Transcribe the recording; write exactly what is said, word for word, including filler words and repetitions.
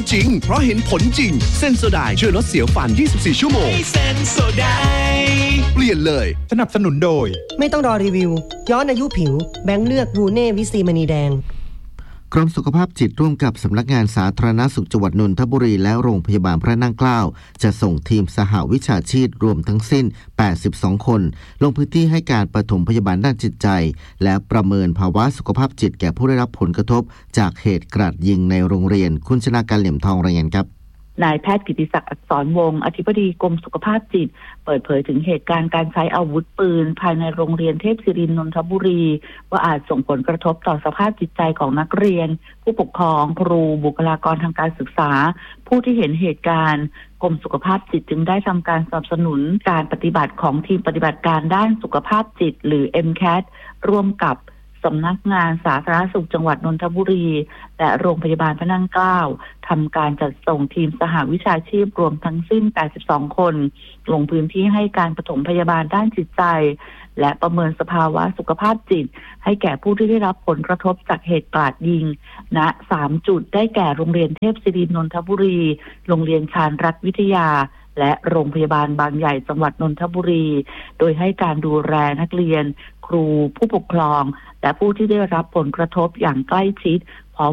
จริงเพราะเห็นผลจริงเซนโซไดช่วยลดเสียวฟันยี่สิบสี่ชั่วโมงเซนโซไดเปลี่ยนเลยสนับสนุนโดยไม่ต้องรอรีวิวย้อนอายุผิวแบงค์เลือกวูเน่วิซีมณีแดงกรมสุขภาพจิตร่วมกับสำนักงานสาธารณสุขจังหวัดนนทบุรีและโรงพยาบาลพระนั่งเกล้าจะส่งทีมสหวิชาชีพรวมทั้งสิ้นแปดสิบสองคนลงพื้นที่ให้การปฐมพยาบาลด้านจิตใจและประเมินภาวะสุขภาพจิตแก่ผู้ได้รับผลกระทบจากเหตุกราดยิงในโรงเรียนคุณชนาการเหลี่ยมทองรายงานครับนายแพทย์กิติศักดิ์อักษรวงศ์อธิบดีกรมสุขภาพจิตเปิดเผยถึงเหตุการณ์การใช้อาวุธปืนภายในโรงเรียนเทพศิรินทร์นนทบุรีว่าอาจส่งผลกระทบต่อสภาพจิตใจของนักเรียนผู้ปกครองครูบุคลากรทางการศึกษาผู้ที่เห็นเหตุการณ์กรมสุขภาพจิตจึงได้ทำการสนับสนุนการปฏิบัติของทีมปฏิบัติการด้านสุขภาพจิตหรือ เอ็ม แคท ร่วมกับสำนักงานสาธารณสุขจังหวัดนนทบุรีและโรงพยาบาลพระนั่งเกล้าทำการจัดส่งทีมสหวิชาชีพรวมทั้งสิ้นแปดสิบสองคนลงพื้นที่ให้การปฐมพยาบาลด้านจิตใจและประเมินสภาวะสุขภาพจิตให้แก่ผู้ที่ได้รับผลกระทบจากเหตุกราดยิงณสามจุดได้แก่โรงเรียนเทพศิรินทร์นนทบุรีโรงเรียนชาญรัตน์วิทยาและโรงพยาบาลบางใหญ่จังหวัดนนทบุรีโดยให้การดูแลนักเรียนครูผู้ปกครองและผู้ที่ได้รับผลกระทบอย่างใกล้ชิด